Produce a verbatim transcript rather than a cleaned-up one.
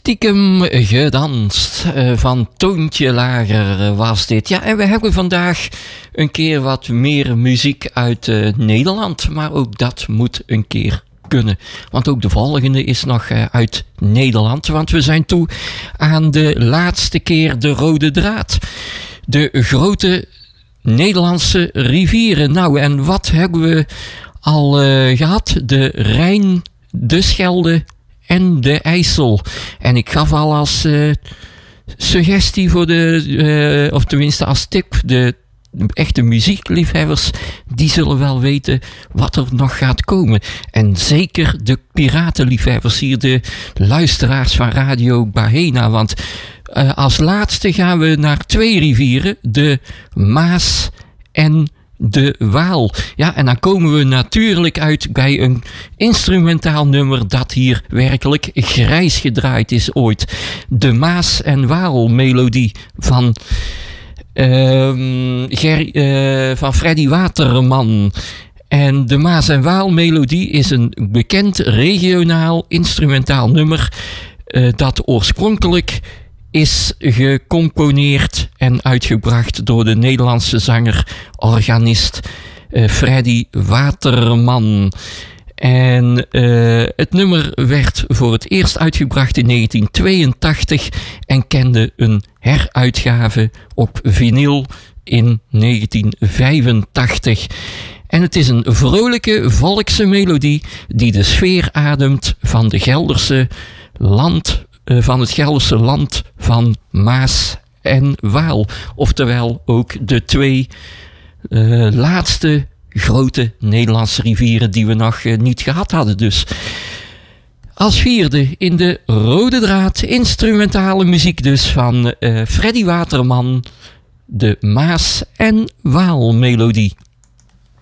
Stiekem gedanst, uh, van Toontje Lager uh, was dit. Ja, en we hebben vandaag een keer wat meer muziek uit uh, Nederland, maar ook dat moet een keer kunnen. Want ook de volgende is nog uh, uit Nederland, want we zijn toe aan de laatste keer de rode draad. De grote Nederlandse rivieren. Nou, en wat hebben we al uh, gehad? De Rijn, de Schelde en de IJssel. En ik gaf al als uh, suggestie voor de, uh, of tenminste als tip, de echte muziekliefhebbers, die zullen wel weten wat er nog gaat komen. En zeker de piratenliefhebbers hier, de luisteraars van Radio Bahena. Want uh, als laatste gaan we naar twee rivieren, de Maas en de Waal. Ja, en dan komen we natuurlijk uit bij een instrumentaal nummer dat hier werkelijk grijs gedraaid is ooit. De Maas en Waal melodie van uh, Ger, uh, van Freddy Waterman. En de Maas en Waal melodie is een bekend regionaal instrumentaal nummer uh, dat oorspronkelijk is gecomponeerd en uitgebracht door de Nederlandse zanger, organist uh, Freddy Waterman. En uh, het nummer werd voor het eerst uitgebracht in negentien tweeëntachtig en kende een heruitgave op vinyl in negentien vijfentachtig. En het is een vrolijke volkse melodie die de sfeer ademt van de Gelderse land, uh, van het Gelderse land van Maas en Waal. Oftewel ook de twee uh, laatste grote Nederlandse rivieren die we nog uh, niet gehad hadden dus. Als vierde in de rode draad instrumentale muziek dus van uh, Freddy Waterman, de Maas en Waal melodie.